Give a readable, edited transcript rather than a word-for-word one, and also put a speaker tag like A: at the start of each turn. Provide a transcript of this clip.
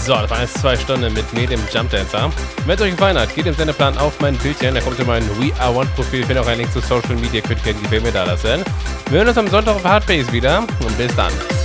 A: So, das waren jetzt 2 Stunden mit mir, dem Jump Dancer. Wenn es euch gefallen hat, geht im Sendeplan auf mein Bildchen. Da kommt in mein We Are One Profil. Ich finde auch einen Link zu Social Media. Könnt ihr gerne die Filme da lassen. Wir hören uns am Sonntag auf Hardbase wieder. Und bis dann.